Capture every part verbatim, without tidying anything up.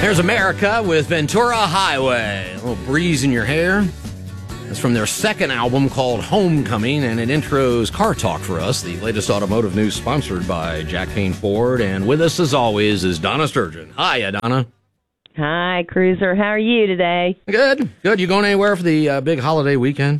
There's America with Ventura Highway. A little breeze in your hair. It's from their second album called Homecoming, and it intros Car Talk for us, the latest automotive news sponsored by Jack Payne Ford. And with us, as always, is Donna Sturgeon. Hi, Donna. Hi, Cruiser. How are you today? Good. Good. You going anywhere for the uh, big holiday weekend?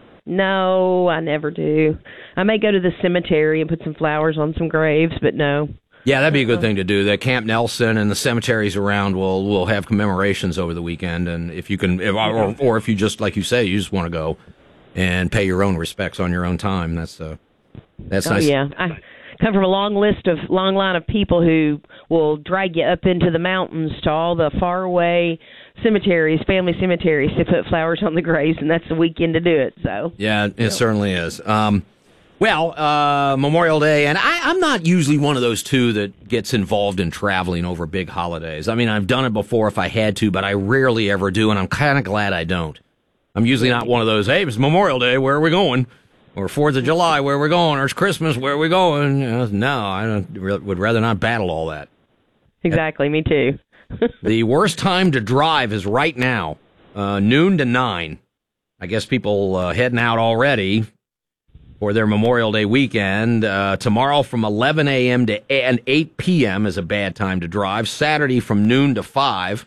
No, I never do. I may go to the cemetery and put some flowers on some graves, but no. Yeah, that'd be a good thing to do. The Camp Nelson and the cemeteries around will will have commemorations over the weekend, and if you can, if, or, or if you just, like you say, you just want to go and pay your own respects on your own time, that's uh, that's oh, nice. Yeah, I come from a long list of long line of people who will drag you up into the mountains to all the faraway cemeteries, family cemeteries, to put flowers on the graves, and that's the weekend to do it. So yeah, it so. certainly is. Um, Well, uh, Memorial Day, and I, I'm not usually one of those two that gets involved in traveling over big holidays. I mean, I've done it before if I had to, but I rarely ever do, and I'm kind of glad I don't. I'm usually not one of those, hey, it's Memorial Day, where are we going? Or fourth of July, where are we going? Or it's Christmas, where are we going? You know, no, I don't, would rather not battle all that. Exactly, me too. The worst time to drive is right now, uh, noon to nine. I guess people uh, heading out already for their Memorial Day weekend. Uh, tomorrow from eleven a.m. to eight p.m. is a bad time to drive. Saturday from noon to five.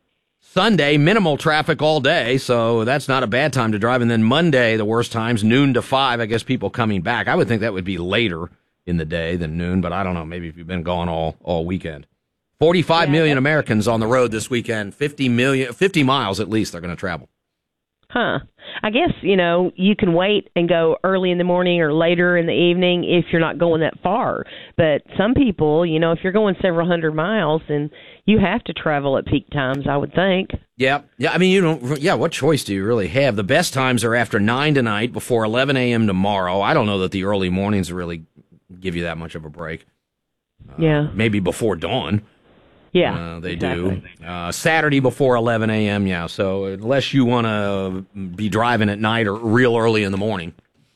Sunday, minimal traffic all day, so that's not a bad time to drive. And then Monday, the worst times, noon to five. I guess people coming back. I would think that would be later in the day than noon, but I don't know. Maybe if you've been gone all, all weekend. forty-five yeah, million Americans on the road this weekend. fifty million, fifty miles at least they're going to travel. Huh. I guess, you know, you can wait and go early in the morning or later in the evening if you're not going that far. But some people, you know, if you're going several hundred miles, then you have to travel at peak times, I would think. Yeah. Yeah. I mean, you don't, yeah, what choice do you really have? The best times are after nine tonight, before eleven a.m. tomorrow. I don't know that the early mornings really give you that much of a break. Uh, yeah. Maybe before dawn. Yeah, uh, they exactly. do. Uh, Saturday before eleven a.m., yeah. So unless you want to be driving at night or real early in the morning,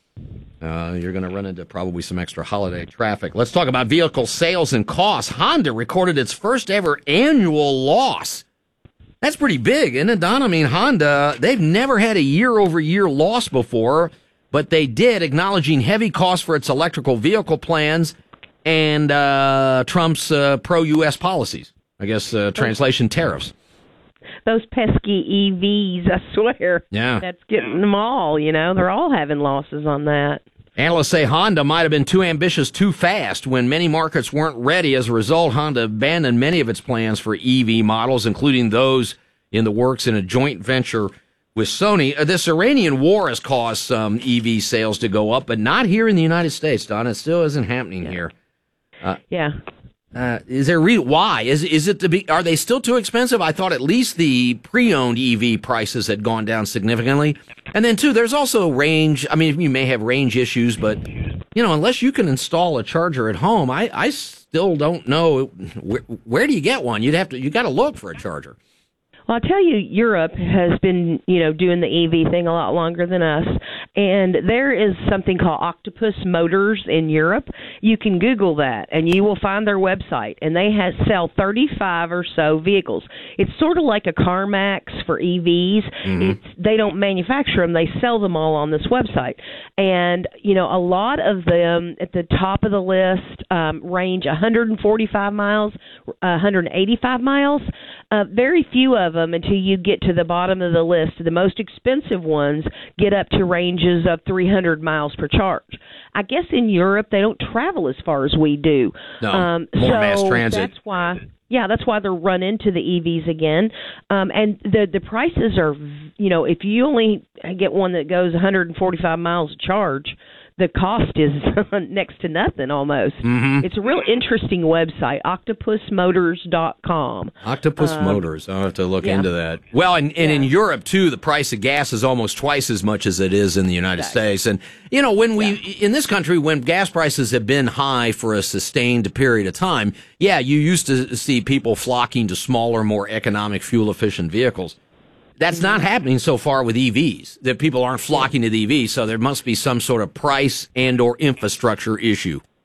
uh, you're going to run into probably some extra holiday traffic. Let's talk about vehicle sales and costs. Honda recorded its first ever annual loss. That's pretty big, isn't it, Don? I mean, Honda, they've never had a year-over-year loss before, but they did, acknowledging heavy costs for its electrical vehicle plans and uh, Trump's uh, pro-U S policies. I guess uh, translation tariffs. Those pesky E Vs, I swear. Yeah. That's getting them all, you know. They're all having losses on that. Analysts say Honda might have been too ambitious too fast when many markets weren't ready. As a result, Honda abandoned many of its plans for E V models, including those in the works in a joint venture with Sony. Uh, this Iranian war has caused some E V sales to go up, but not here in the United States, Don. It still isn't happening yeah. here. Uh, yeah. Uh, is there re- why is is it to be? Are they still too expensive? I thought at least the pre-owned E V prices had gone down significantly. And then too, there's also range. I mean, you may have range issues, but you know, unless you can install a charger at home, I, I still don't know where, where do you get one. You'd have to you got to look for a charger. Well, I'll tell you, Europe has been, you know, doing the E V thing a lot longer than us, and there is something called Octopus Motors in Europe. You can Google that, and you will find their website, and they have, sell thirty-five or so vehicles. It's sort of like a CarMax for E Vs. Mm-hmm. It's, they don't manufacture them. They sell them all on this website. And, you know, a lot of them at the top of the list um, range one hundred forty-five miles, one hundred eighty-five miles. Uh, very few of them until you get to the bottom of the list. The most expensive ones get up to ranges of three hundred miles per charge. I guess in Europe they don't travel as far as we do. No, um, more so mass transit. That's why, yeah, that's why they're run into the E Vs again. Um, and the the prices are, you know, if you only get one that goes one hundred forty-five miles a charge, the cost is next to nothing almost. Mm-hmm. It's a real interesting website, octopus motors dot com. Octopus um, Motors. I'll have to look yeah. into that. Well, and, and yeah. in Europe, too, the price of gas is almost twice as much as it is in the United exactly. States. And, you know, when we, yeah. in this country, when gas prices have been high for a sustained period of time, yeah, you used to see people flocking to smaller, more economic, fuel-efficient vehicles. That's not happening so far with E Vs, that people aren't flocking to the E Vs, so there must be some sort of price and or infrastructure issue.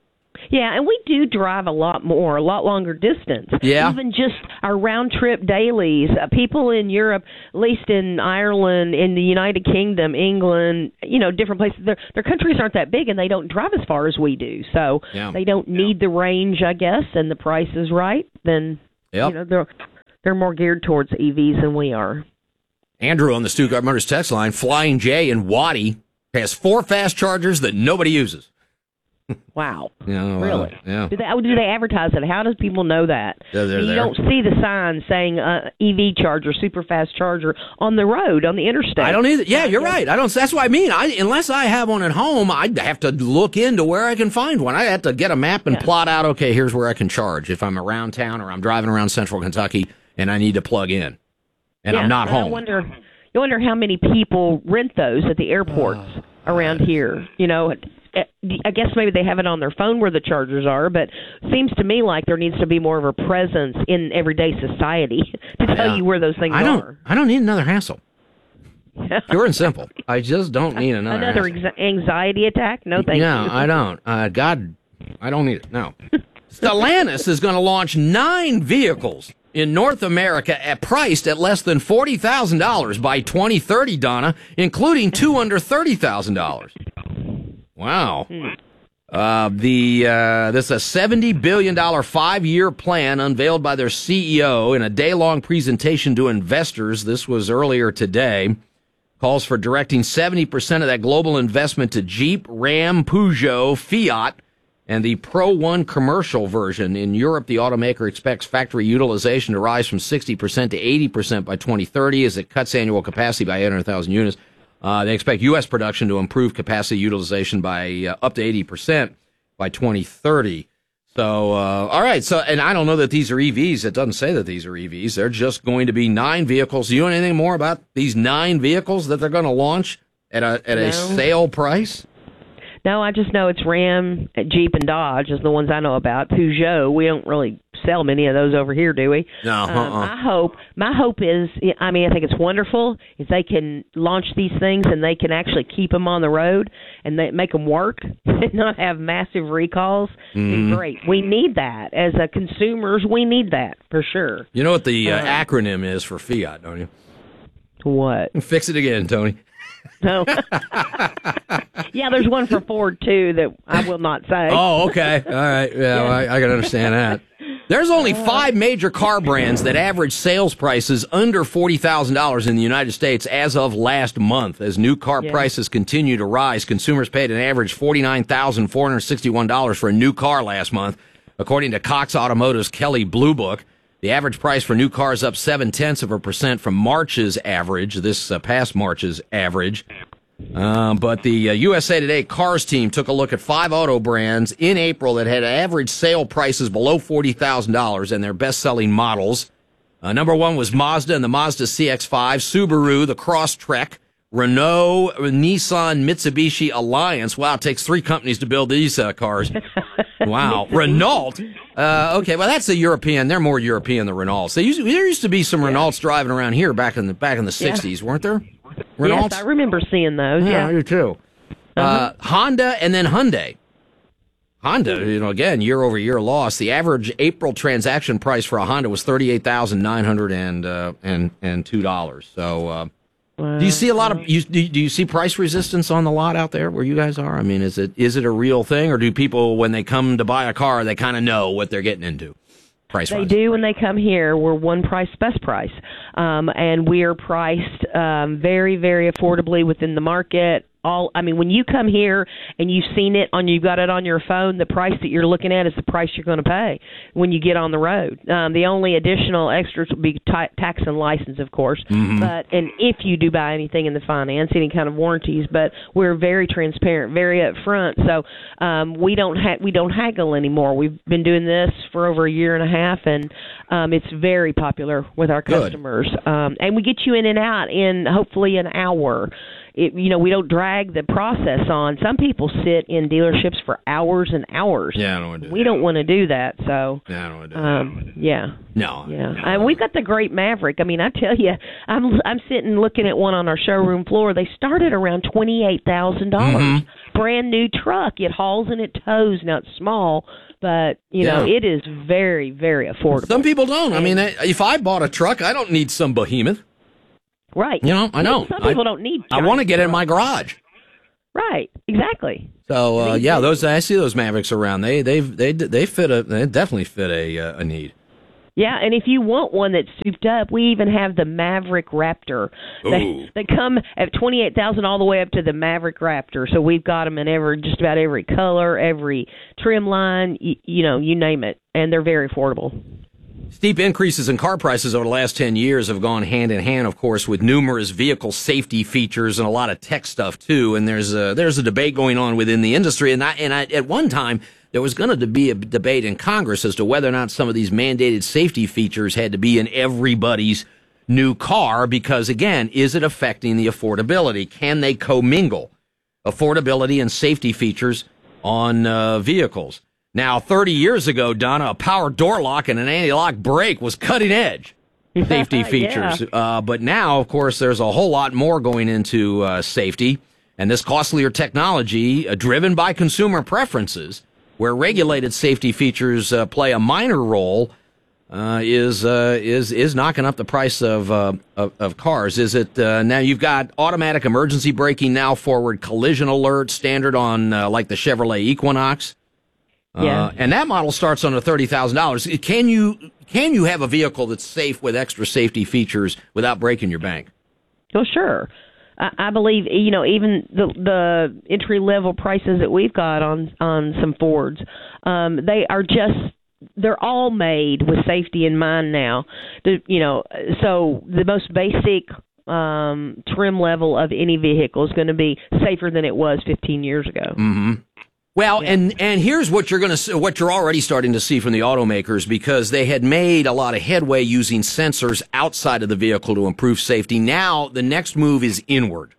Yeah, and we do drive a lot more, a lot longer distance. Yeah. Even just our round trip dailies. Uh, people in Europe, at least in Ireland, in the United Kingdom, England, you know, different places, their, their countries aren't that big and they don't drive as far as we do. So yeah. they don't need the range, I guess, and the price is right. Then, yep. you know, they're, they're more geared towards E Vs than we are. Andrew on the Stuttgart Motors text line, Flying J in Waddy has four fast chargers that nobody uses. Wow. Yeah, really? Uh, yeah. Do they, do they advertise it? How do people know that? Yeah, they're you there. don't see the sign saying uh, E V charger, super fast charger on the road, on the interstate. I don't either. Yeah, you're right. I don't. That's what I mean. I, unless I have one at home, I'd have to look into where I can find one. I have to get a map and yeah. plot out, okay, here's where I can charge if I'm around town or I'm driving around central Kentucky and I need to plug in and yeah, I'm not home. I wonder, you wonder how many people rent those at the airports uh, around here. You know, I guess maybe they have it on their phone where the chargers are, but it seems to me like there needs to be more of a presence in everyday society to tell yeah. you where those things I don't, are. I don't need another hassle. Pure and simple. I just don't need another Another hassle. ex- anxiety attack? No, thank no, you. No, I don't. Uh, God, I don't need it. No. Stellantis is going to launch nine vehicles in North America at priced at less than forty thousand dollars by twenty thirty, Donna, including two under thirty thousand dollars. Wow. Hmm. Uh, the uh, this is a seventy billion dollars five-year plan unveiled by their C E O in a day-long presentation to investors. This was earlier today. Calls for directing seventy percent of that global investment to Jeep, Ram, Peugeot, Fiat, and the Pro One commercial version. In Europe, the automaker expects factory utilization to rise from sixty percent to eighty percent by twenty thirty as it cuts annual capacity by eight hundred thousand units. Uh, they expect U S production to improve capacity utilization by uh, up to eighty percent by twenty thirty. So, uh, all right. So, and I don't know that these are E Vs. It doesn't say that these are E Vs. They're just going to be nine vehicles. Do you know anything more about these nine vehicles that they're going to launch at a at no. a sale price? No, I just know it's Ram, Jeep, and Dodge is the ones I know about. Peugeot, we don't really sell many of those over here, do we? No. Uh-uh. Um, I hope, my hope is, I mean, I think it's wonderful if they can launch these things and they can actually keep them on the road and they make them work and not have massive recalls. Mm-hmm. Great. We need that. As a consumers, we need that for sure. You know what the uh, uh, acronym is for Fiat, don't you? What? Fix it again, Tony. No. Yeah, there's one for Ford, too, that I will not say. Oh, okay. All right. Yeah, yeah. Well, I, I can understand that. There's only five major car brands that average sales prices under forty thousand dollars in the United States as of last month. As new car yeah. prices continue to rise, consumers paid an average forty-nine thousand four hundred sixty-one dollars for a new car last month, according to Cox Automotive's Kelley Blue Book. The average price for new cars up seven-tenths of a percent from March's average, this uh, past March's average. Uh, but the uh, U S A Today Cars team took a look at five auto brands in April that had average sale prices below forty thousand dollars and their best-selling models. Uh, number one was Mazda and the Mazda C X five, Subaru, the Crosstrek, Renault, Nissan, Mitsubishi Alliance. Wow, it takes three companies to build these uh, cars. Wow. Renault. Uh, okay, well, that's a European. They're more European than Renaults. They used to, there used to be some Renaults driving around here back in the back in the sixties, yeah. weren't there? Renaults? Yes, I remember seeing those. Yeah, Yeah, I do too. Uh, uh-huh. Honda and then Hyundai. Honda, you know, again, year over year loss. The average April transaction price for a Honda was thirty-eight thousand nine hundred and two dollars. So, uh, wow. do you see a lot of you do, do you see price resistance on the lot out there where you guys are? I mean, is it is it a real thing, or do people when they come to buy a car they kind of know what they're getting into? Price they wise. do when they come here. We're one price, best price, um, and we are priced um, very, very affordably within the market. All, I mean, when you come here and you've seen it on, you've got it on your phone. The price that you're looking at is the price you're going to pay when you get on the road. Um, the only additional extras will be t- tax and license, of course. Mm-hmm. But and if you do buy anything in the finance, any kind of warranties, but we're very transparent, very upfront. So um, we don't ha- we don't haggle anymore. We've been doing this for over a year and a half, and um, it's very popular with our customers. Um, and we get you in and out in hopefully an hour. it, you know, we don't drag the process on. Some people sit in dealerships for hours and hours. Yeah, I don't want to do we that. don't want to do that. So, yeah, I don't want to do um, that. yeah. No. Yeah. No. And we've got the great Maverick. I mean, I tell you, I'm I'm sitting looking at one on our showroom floor. They started around twenty-eight thousand dollars. Mm-hmm. Brand new truck. It hauls and it tows. Now, it's small, but, you know, Yeah. it is very, very affordable. Some people don't. I mean, if I bought a truck, I don't need some behemoth. Right. You know, I don't. Some people I, don't need I want to get it in my garage. Right. Exactly. So uh, yeah, those I see those Mavericks around. They they they they fit a they definitely fit a uh, a need. Yeah, and if you want one that's souped up, we even have the Maverick Raptor. They, they come at twenty-eight thousand dollars all the way up to the Maverick Raptor. So we've got them in every just about every color, every trim line, you, you know, you name it, and they're very affordable. Steep increases in car prices over the last ten years have gone hand in hand, of course, with numerous vehicle safety features and a lot of tech stuff too. And there's a, there's a debate going on within the industry. And I, and I, at one time, there was going to be a debate in Congress as to whether or not some of these mandated safety features had to be in everybody's new car, because again, is it affecting the affordability? Can they commingle affordability and safety features on uh, vehicles? Now, thirty years ago, Donna, a power door lock and an anti-lock brake was cutting edge safety features. Yeah. Uh, but now, of course, there's a whole lot more going into uh, safety, and this costlier technology, uh, driven by consumer preferences, where regulated safety features uh, play a minor role, uh, is uh, is is knocking up the price of uh, of, of cars. Is it uh, now? You've got automatic emergency braking now, forward collision alert, standard on uh, like the Chevrolet Equinox. Yeah. Uh, and that model starts under thirty thousand dollars. Can you can you have a vehicle that's safe with extra safety features without breaking your bank? Well, sure. I, I believe, you know, even the the entry level prices that we've got on on some Fords, um, they are just they're all made with safety in mind now. The, you know, so the most basic um, trim level of any vehicle is going to be safer than it was fifteen years ago. Mm-hmm. Well, Yeah. and, and here's what you're going to what you're already starting to see from the automakers, because they had made a lot of headway using sensors outside of the vehicle to improve safety. Now the next move is inward,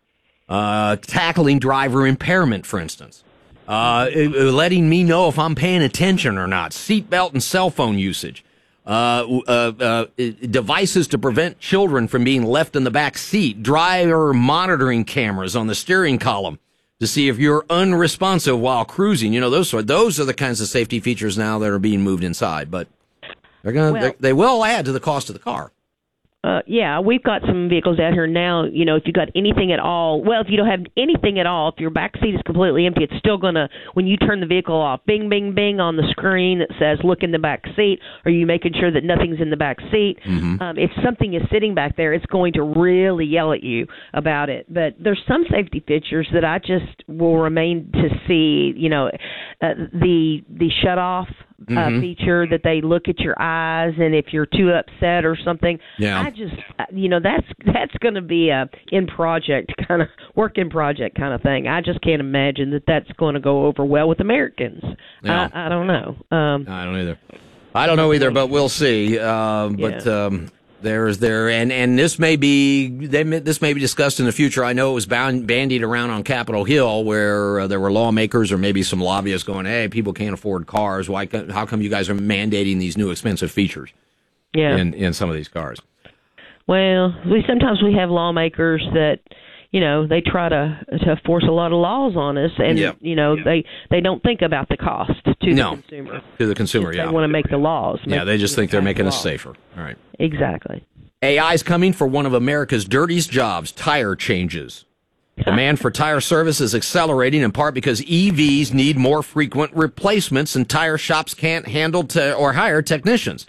uh, tackling driver impairment, for instance, uh, letting me know if I'm paying attention or not. Seatbelt and cell phone usage, uh, uh, uh, devices to prevent children from being left in the back seat, driver monitoring cameras on the steering column to see if you're unresponsive while cruising. You know, those are, those are the kinds of safety features now that are being moved inside, but they're gonna, Well- they're, they will add to the cost of the car. Uh, yeah, we've got some vehicles out here now. You know, if you got anything at all, well, if you don't have anything at all, if your back seat is completely empty, it's still going to, when you turn the vehicle off, bing, bing, bing on the screen that says, look in the back seat. Are you making sure that nothing's in the back seat? Mm-hmm. Um, if something is sitting back there, it's going to really yell at you about it. But there's some safety features that I just will remain to see, you know, uh, the, the shut off Uh, Mhm. feature that they look at your eyes, and if you're too upset or something, Yeah. I just, you know, that's that's going to be a in project kind of work in project kind of thing. I just can't imagine that that's going to go over well with Americans. Yeah. I, I don't know. Um, I don't either. I don't know either, but we'll see. Uh, but Yeah. um, there's there, and, and this may be they may, this may be discussed in the future. I know it was bound, bandied around on Capitol Hill, where uh, there were lawmakers or maybe some lobbyists going, "Hey, people can't afford cars. Why? co- How come you guys are mandating these new expensive features yeah. in in some of these cars?" Well, we sometimes we have lawmakers that, you know, they try to to force a lot of laws on us, and Yeah. you know they they don't think about the cost to No. the consumer. To the consumer, They yeah, want to make the laws. yeah. make- They just think they're pass making us laws. safer. All right. Exactly. A I's coming for one of America's dirtiest jobs, tire changes. Demand for tire service is accelerating in part because E Vs need more frequent replacements and tire shops can't handle te- or hire technicians.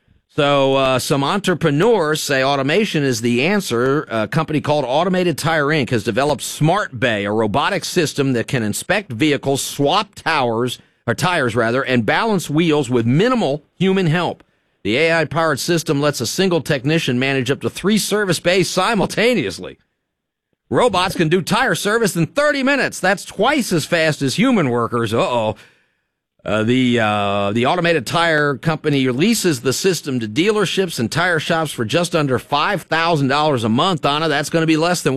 So uh, some entrepreneurs say automation is the answer. A company called Automated Tire Incorporated has developed Smart Bay, a robotic system that can inspect vehicles, swap towers, or tires rather, and balance wheels with minimal human help. The A I-powered system lets a single technician manage up to three service bays simultaneously. Robots can do tire service in thirty minutes. That's twice as fast as human workers. Uh-oh. Uh, the uh, the automated tire company leases the system to dealerships and tire shops for just under five thousand dollars a month, Donna. That's going to be less than what it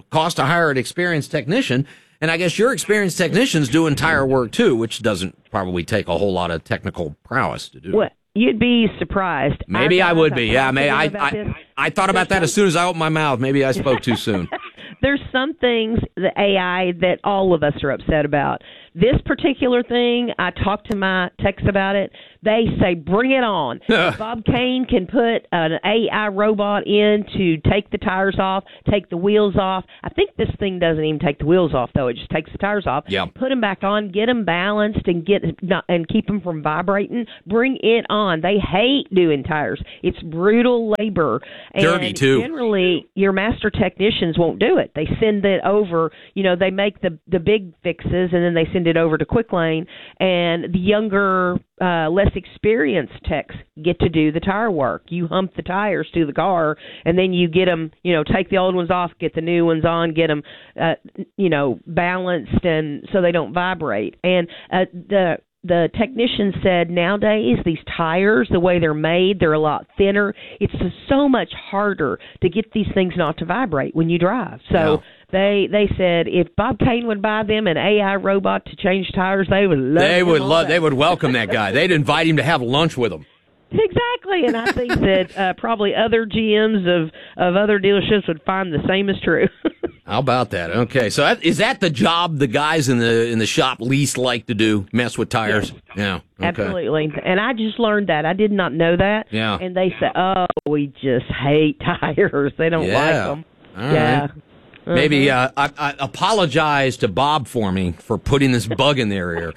cost to hire an experienced technician. And I guess your experienced technician's doing tire work too, which doesn't probably take a whole lot of technical prowess to do. What? You'd be surprised. Maybe I, I would be. Yeah, may, I, I, I, I thought about that as soon as I opened my mouth. Maybe I spoke too soon. There's some things, the A I, that all of us are upset about. This particular thing, I talked to my techs about it. They say, bring it on. If Bob Kane can put an A I robot in to take the tires off, take the wheels off. I think this thing doesn't even take the wheels off, though. It just takes the tires off. Yep. Put them back on, get them balanced, and get and keep them from vibrating. Bring it on. They hate doing tires. It's brutal labor. And dirty, too. Generally, your master technicians won't do it. They send it over. You know, they make the, the big fixes, and then they send it over to Quick Lane, and the younger, uh, less experienced techs get to do the tire work. You hump the tires to the car, and then you get them, you know, take the old ones off, get the new ones on, get them, uh, you know, balanced, and so they don't vibrate. And uh, the the technician said nowadays these tires, the way they're made, they're a lot thinner. It's just so much harder to get these things not to vibrate when you drive. So yeah. they they said if Bob Kane would buy them an A I robot to change tires, they would love. They would love. That. They would welcome that guy. They'd invite him to have lunch with them. Exactly, and I think that uh, probably other G Ms of, of other dealerships would find the same is true. How about that? Okay, so that, is that the job the guys in the in the shop least like to do? Mess with tires? Yes. Yeah, okay. Absolutely. And I just learned that. I did not know that. Yeah. And they said, "Oh, we just hate tires. They don't yeah. like them." All yeah. Right. Uh-huh. Maybe uh, I, I apologize to Bob for me for putting this bug in their ear.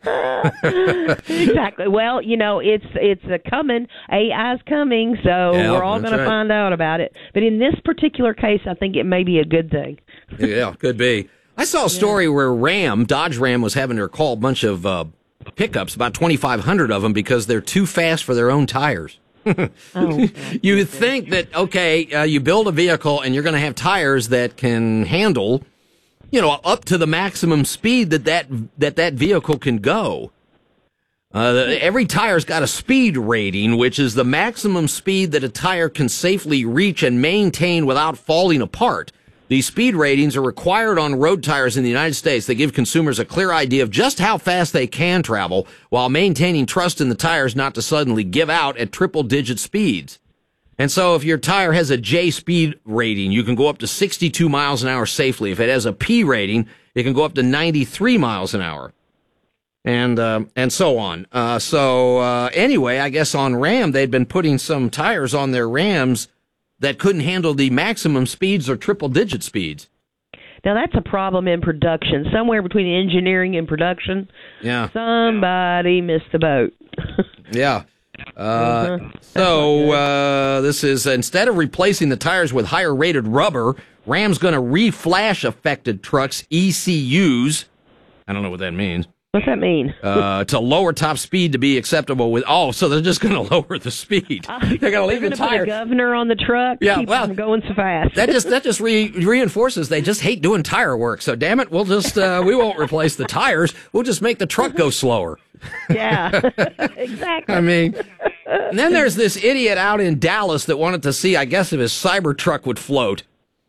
Exactly. Well, you know, it's it's a coming. A I's coming, so yeah, we're all going right. to find out about it. But in this particular case, I think it may be a good thing. Yeah, could be. I saw a story yeah. where Ram, Dodge Ram, was having to call a bunch of uh, pickups, about twenty-five hundred of them, because they're too fast for their own tires. oh, you would think that, okay, uh, you build a vehicle and you're going to have tires that can handle, you know, up to the maximum speed that that, that, that vehicle can go. Uh, the, every tire's got a speed rating, which is the maximum speed that a tire can safely reach and maintain without falling apart. These speed ratings are required on road tires in the United States. They give consumers a clear idea of just how fast they can travel while maintaining trust in the tires not to suddenly give out at triple-digit speeds. And so if your tire has a J speed rating, you can go up to sixty-two miles an hour safely. If it has a P rating, it can go up to ninety-three miles an hour. And uh, and so on. Uh, so uh, anyway, I guess on Ram, they'd been putting some tires on their Rams that couldn't handle the maximum speeds or triple-digit speeds. Now, that's a problem in production. Somewhere between engineering and production, yeah, somebody missed the boat. yeah. Uh, uh-huh. So uh, this is, instead of replacing the tires with higher-rated rubber, Ram's going to re-flash affected trucks' E C Us. I don't know what that means. What's that mean? uh, to lower top speed to be acceptable with. Oh, so they're just going to lower the speed. Uh, they're going to leave the tire. Put a governor on the truck. Yeah, keep well, them going so fast. that just that just re- reinforces they just hate doing tire work. So damn it, we'll just uh, we won't replace the tires. We'll just make the truck go slower. Yeah, exactly. I mean, and then there's this idiot out in Dallas that wanted to see, I guess, if his Cybertruck would float.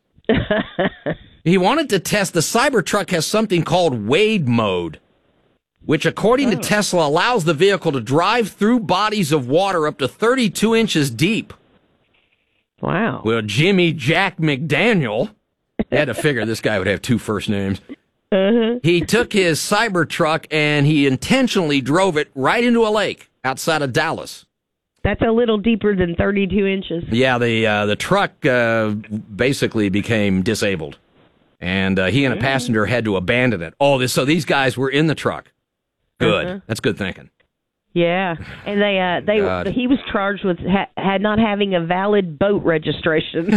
He wanted to test the Cybertruck has something called Wade mode, which, according oh. to Tesla, allows the vehicle to drive through bodies of water up to thirty-two inches deep. Wow. Well, Jimmy Jack McDaniel, you had to figure this guy would have two first names. Uh-huh. He took his Cybertruck and he intentionally drove it right into a lake outside of Dallas. That's a little deeper than thirty-two inches. Yeah, the uh, the truck uh, basically became disabled, and uh, he and a passenger had to abandon it. Oh, this, so these guys were in the truck. Good. Uh-huh. That's good thinking. Yeah, and they uh, they God. he was charged with ha- had not having a valid boat registration.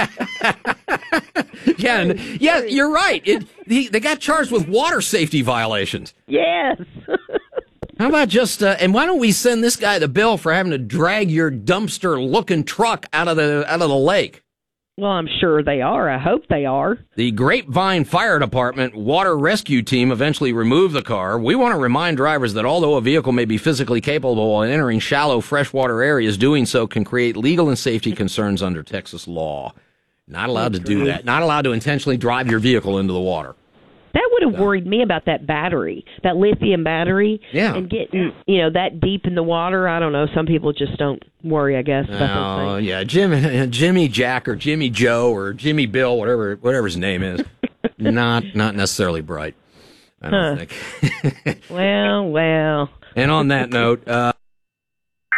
yeah, and, yeah, you're right. It, he, they got charged with water safety violations. Yes. How about just uh, and why don't we send this guy the bill for having to drag your dumpster-looking truck out of the out of the lake? Well, I'm sure they are. I hope they are. The Grapevine Fire Department water rescue team eventually removed the car. We want to remind drivers that although a vehicle may be physically capable of entering shallow freshwater areas, doing so can create legal and safety concerns under Texas law. Not allowed to do that. Not allowed to intentionally drive your vehicle into the water. That would have worried me about that battery, that lithium battery. Yeah. And getting, you know, that deep in the water. I don't know. Some people just don't worry, I guess, about those Oh, things. yeah. Jim, Jimmy Jack or Jimmy Joe or Jimmy Bill, whatever whatever his name is, not not necessarily bright, I don't Huh. think. Well, well. And on that note, uh,